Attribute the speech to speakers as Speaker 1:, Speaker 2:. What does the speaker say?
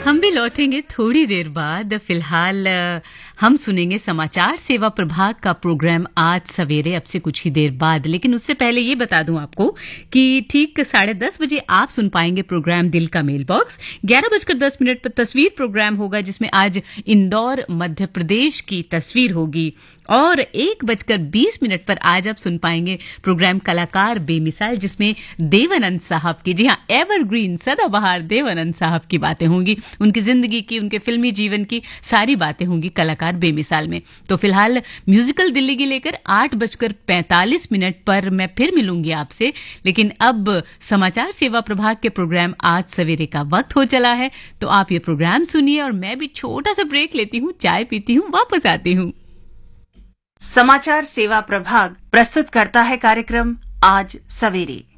Speaker 1: हम भी लौटेंगे थोड़ी देर बाद। फिलहाल हम सुनेंगे समाचार सेवा प्रभाग का प्रोग्राम आज सवेरे, अब से कुछ ही देर बाद। लेकिन उससे पहले ये बता दूं आपको कि ठीक 10:30 बजे आप सुन पाएंगे प्रोग्राम दिल का मेल बॉक्स। 11:10 पर तस्वीर प्रोग्राम होगा, जिसमें आज इंदौर मध्य प्रदेश की तस्वीर होगी। और 1:20 पर आज आप सुन पाएंगे प्रोग्राम कलाकार बेमिसाल, जिसमें देवानंद साहब की, जी हाँ, एवरग्रीन सदाबहार देवानंद साहब की बातें होंगी। उनकी जिंदगी की, उनके फिल्मी जीवन की सारी बातें होंगी कलाकार बेमिसाल में। तो फिलहाल म्यूजिकल दिल्ली की लेकर 8:45 पर मैं फिर मिलूंगी आपसे। लेकिन अब समाचार सेवा प्रभाग के प्रोग्राम आज सवेरे का वक्त हो चला है, तो आप ये प्रोग्राम सुनिए और मैं भी छोटा सा ब्रेक लेती हूँ, चाय पीती हूँ, वापस आती हूँ।
Speaker 2: समाचार सेवा प्रभाग प्रस्तुत करता है कार्यक्रम आज सवेरे।